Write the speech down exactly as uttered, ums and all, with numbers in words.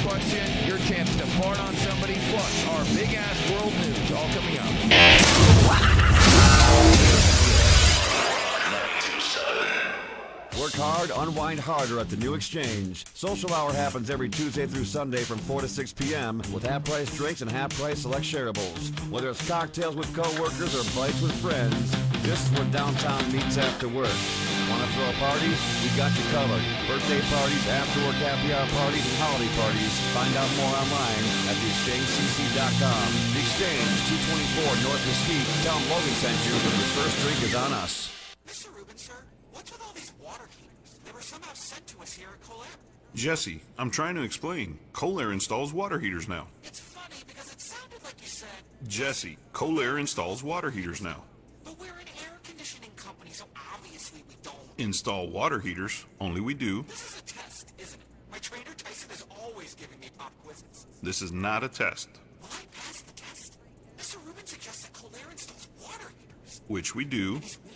question, your chance to fart on somebody, plus our big-ass world news, all coming up. Work hard, unwind harder at the New Exchange. Social Hour happens every Tuesday through Sunday from four to six p.m. with half-price drinks and half-price select shareables. Whether it's cocktails with coworkers or bites with friends, this is where downtown meets after work. Want to throw a party? We got you covered. Birthday parties, after-work happy hour parties, and holiday parties. Find out more online at the exchange c c dot com. The Exchange, two twenty-four North Mesquite. Tell them Logan sent you, but the first drink is on us. Mister Rubin, sir, what's with all these water heaters? They were somehow sent to us here at Colair. Jesse, I'm trying to explain. Colair installs water heaters now. It's funny because it sounded like you said... Jesse, Colair installs water heaters now. But we're an air conditioning company, so obviously we don't... Install water heaters, only we do. This is a test, isn't it? My trainer Tyson is always giving me pop quizzes. This is not a test. Will I pass the test? Mister Rubin suggests that Colair installs water heaters. Which we do. He's